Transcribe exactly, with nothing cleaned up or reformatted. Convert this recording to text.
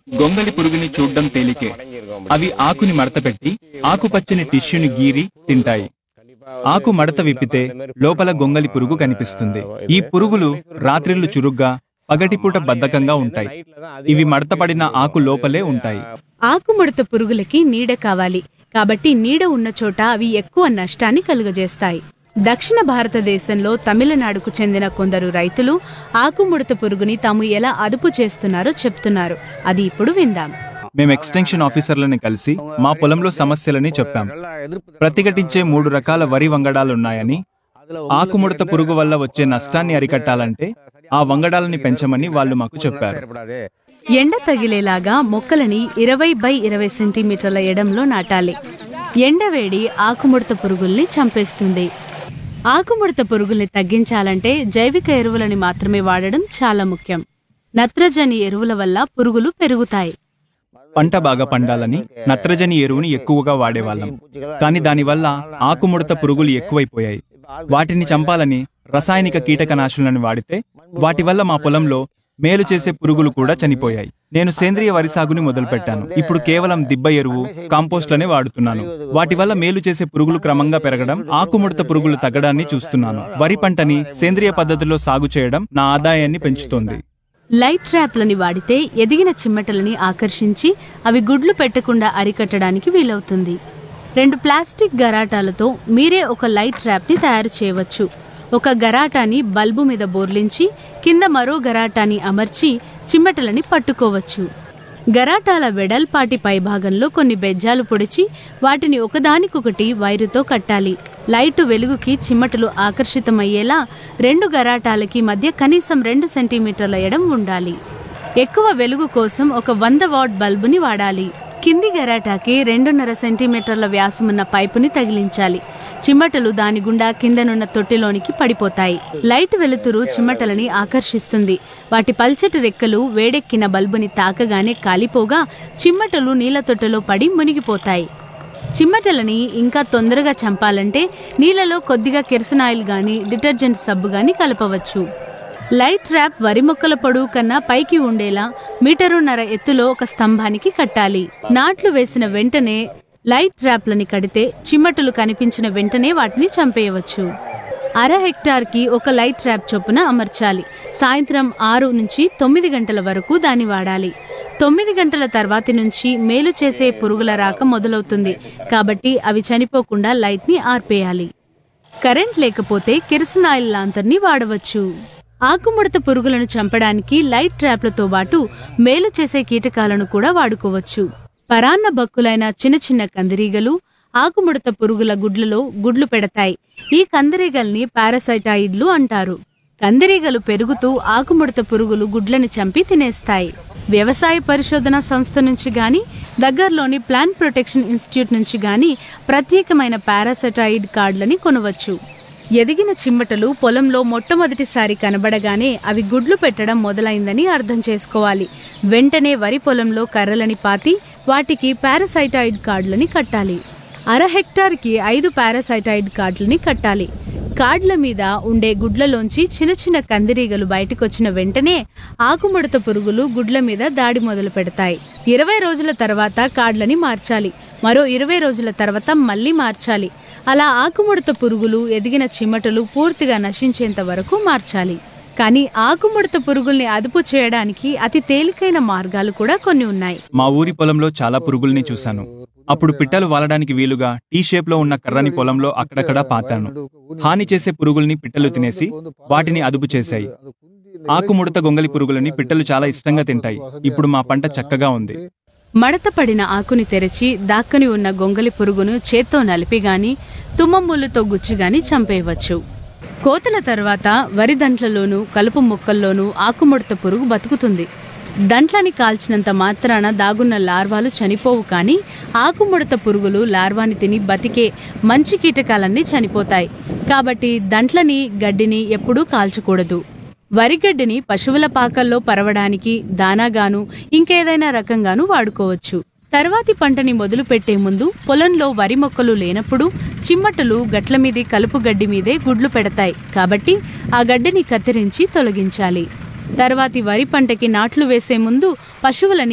గొంగలి పురుగుని చూడ్డం తేలికే. అవి ఆకుని మడతపెట్టి ఆకుపచ్చని టిష్యూని గీరి తింటాయి. ఆకు మడత విప్పితే లోపల గొంగలి పురుగు కనిపిస్తుంది. ఈ పురుగులు రాత్రిళ్లు చురుగ్గా, పగటిపూట బద్ధకంగా ఉంటాయి. ఇవి మడతపడిన ఆకు లోపలే ఉంటాయి. ఆకుముడత పురుగులకి నీడ కావాలి, కాబట్టి నీడ ఉన్న చోట అవి ఎక్కువ నష్టాన్ని కలుగజేస్తాయి. దక్షిణ భారతదేశంలో తమిళనాడుకు చెందిన కొందరు రైతులు ఆకుముడత పురుగుని తాము ఎలా అదుపు చేస్తున్నారో చెప్తున్నారు. అది ఇప్పుడు విందాం. మేము ఎక్స్టెన్షన్ ఆఫీసర్లని కలిసి మా పొలంలో సమస్యలని చెప్పాం. ప్రతిఘటించే మూడు రకాల వరి వంగడాలున్నాయని, ఆకుముడత పురుగు వల్ల వచ్చే నష్టాన్ని అరికట్టాలంటే ఆ వంగడాలని పెంచమని వాళ్ళు మాకు చెప్పారు. ఎండ తగిలేలాగా మొక్కలని ఇరవై బై ఇరవై సెంటీమీటర్ల ఎడంలో నాటాలి. ఎండవేడి ఆకుముడత పురుగుల్ని చంపేస్తుంది. ఆకుముడత పురుగుల్ని తగ్గించాలంటే జైవిక ఎరువులని మాత్రమే వాడడం చాలా ముఖ్యం. నత్రజని ఎరువుల వల్ల పురుగులు పెరుగుతాయి. పంట బాగా పండాలని నత్రజని ఎరువుని ఎక్కువగా వాడేవాళ్ళం. కానీ దానివల్ల ఆకుముడత పురుగులు ఎక్కువైపోయాయి. వాటిని చంపాలని రసాయనిక కీటకనాశులను వాడితే వాటి వల్ల మా పొలంలో మేలు చేసే పురుగులు కూడా చనిపోయాయి. నేను సేంద్రియ వరి సాగుని మొదలుపెట్టాను. ఇప్పుడు కేవలం దిబ్బ ఎరువు, కాంపోస్ట్లనే వాడుతున్నాను. వాటి వల్ల మేలు చేసే పురుగులు క్రమంగా పెరగడం, ఆకుముడత పురుగులు తగ్గడాన్ని చూస్తున్నాను. వరి పంటని సేంద్రియ పద్ధతిలో సాగు చేయడం నా ఆదాయాన్ని పెంచుతోంది. లైట్ ట్రాప్లని వాడితే ఎదిగిన చిమ్మటలని ఆకర్షించి అవి గుడ్లు పెట్టకుండా అరికట్టడానికి వీలవుతుంది. రెండు ప్లాస్టిక్ గరాటాలతో మీరే ఒక లైట్ ట్రాప్ ని తయారు చేయవచ్చు. ఒక గరాటాని బల్బు మీద బోర్లించి కింద మరో గరాటాని అమర్చి చిమ్మటలని పట్టుకోవచ్చు. గరాటాల వెడల్పాటి పైభాగంలో కొన్ని బెజ్జాలు పొడిచి వాటిని ఒకదానికొకటి వైరుతో కట్టాలి. లైటు వెలుగుకి చిమ్మటలు ఆకర్షితమయ్యేలా రెండు గరాటాలకి మధ్య కనీసం రెండు సెంటీమీటర్ల ఎడం ఉండాలి. ఎక్కువ వెలుగు కోసం ఒక వంద వాట్ బల్బుని వాడాలి. కింది గరాటాకి రెండున్నర సెంటీమీటర్ల వ్యాసమున్న పైపుని తగిలించాలి. చిమ్మటలు దాని గుండా కిందనున్న తొట్టిలోనికి పడిపోతాయి. లైట్ వెలుతురు చిమ్మటలని ఆకర్షిస్తుంది. వాటి పల్చటి రెక్కలు వేడెక్కిన బల్బుని తాకగానే కాలిపోగా చిమ్మటలు నీళ్ల తొట్టెలో పడి మునిగిపోతాయి. చిమ్మటలని ఇంకా తొందరగా చంపాలంటే నీళ్లలో కొద్దిగా కెరసనాయిల్ గాని డిటర్జెంట్ సబ్బు గాని కలపవచ్చు. లైట్ ట్రాప్ వరి మొక్కల పొడవు కన్నా పైకి ఉండేలా మీటరున్నర ఎత్తులో ఒక స్తంభానికి కట్టాలి. నాట్లు వేసిన వెంటనే లైట్ ట్రాప్లని కడితే చిమ్మటలు కనిపించిన వెంటనే వాటిని చంపేయవచ్చు. అర హెక్టార్ కి ఒక లైట్ ట్రాప్ చొప్పున అమర్చాలి. సాయంత్రం ఆరు నుంచి తొమ్మిది గంటల వరకు దాన్ని వాడాలి. తొమ్మిది గంటల తర్వాతి నుంచి మేలు చేసే పురుగుల రాక మొదలవుతుంది. కాబట్టి అవి చనిపోకుండా లైట్ ని ఆర్పేయాలి. కరెంట్ లేకపోతే కిరసనాయిల్ లాంతర్ని వాడవచ్చు. ఆకుముడత పురుగులను చంపడానికి లైట్ ట్రాప్లతో పాటు మేలు చేసే కీటకాలను కూడా వాడుకోవచ్చు. పరాన్న బక్కులైన చిన్న చిన్న కందిరీగలు ఆకుముడత పురుగుల గుడ్లలో గుడ్లు పెడతాయి. ఈ కందిరీగల్ని పారాసైటాయిడ్లు అంటారు. కందిరీగలు పెరుగుతూ ఆకుముడత పురుగులు గుడ్లని చంపి తినేస్తాయి. వ్యవసాయ పరిశోధన సంస్థ నుంచి గాని దగ్గరలోని ప్లాంట్ ప్రొటెక్షన్ ఇన్స్టిట్యూట్ నుంచి గాని ప్రత్యేకమైన పారాసైటాయిడ్ కార్డులని కొనవచ్చు. ఎదిగిన చిమ్మటలు పొలంలో మొట్టమొదటిసారి కనబడగానే అవి గుడ్లు పెట్టడం మొదలైందని అర్థం చేసుకోవాలి. వెంటనే వరి పొలంలో కర్రలని పాతి వాటికి పారాసైటాయిడ్ కార్డులని కట్టాలి. అర హెక్టార్కి ఐదు పారాసైటాయిడ్ కార్డులని కట్టాలి. కార్డుల మీద ఉండే గుడ్లలోంచి చిన్న చిన్న కందిరీగలు బయటకొచ్చిన వెంటనే ఆకుముడత పురుగులు గుడ్ల మీద దాడి మొదలు పెడతాయి. ఇరవై రోజుల తర్వాత కార్డులని మార్చాలి. మరో ఇరవై రోజుల తర్వాత మళ్లీ మార్చాలి. అలా ఆకుముడత పురుగులు ఎదిగిన చిమ్మటలు పూర్తిగా నశించేంత వరకు మార్చాలి. కానీ ఆకుముడత పురుగుల్ని అదుపు చేయడానికి అతి తేలికైన మార్గాలు కూడా కొన్ని ఉన్నాయి. మా ఊరి పొలంలో చాలా పురుగుల్ని చూశాను. అప్పుడు పిట్టలు వాలడానికి వీలుగా టీ షేప్ లో ఉన్న కర్రని పొలంలో అక్కడక్కడా పాతాను. హాని చేసే పురుగుల్ని పిట్టలు తినేసి వాటిని అదుపు చేశాయి. ఆకుముడత గొంగలి పురుగులని పిట్టలు చాలా ఇష్టంగా తింటాయి. ఇప్పుడు మా పంట చక్కగా ఉంది. మడతపడిన ఆకుని తెరచి దాక్కని ఉన్న గొంగలి పురుగును చేత్తో నలిపిగాని తుమ్మముళ్ళుతో గుచ్చిగాని చంపేయవచ్చు. కోతల తర్వాత వరి దంట్లలోనూ కలుపు మొక్కల్లోనూ ఆకుముడత పురుగు బతుకుతుంది. దంట్లని కాల్చినంత మాత్రాన దాగున్న లార్వాలు చనిపోవు. కానీ ఆకుముడత పురుగులు లార్వాని తిని బతికే మంచి కీటకాలన్నీ చనిపోతాయి. కాబట్టి దంట్లని గడ్డిని ఎప్పుడూ కాల్చకూడదు. వరిగడ్డిని పశువుల పాకల్లో పరవడానికి దానాగాను ఇంకేదైనా రకంగాను వాడుకోవచ్చు. తర్వాతి పంటని మొదలు పెట్టే ముందు పొలంలో వరి మొక్కలు లేనప్పుడు చిమ్మటలు గట్ల మీది కలుపు గడ్డి మీదే గుడ్లు పెడతాయి. కాబట్టి ఆ గడ్డిని కత్తిరించి తొలగించాలి. తర్వాతి వరి పంటకి నాట్లు వేసే ముందు పశువులని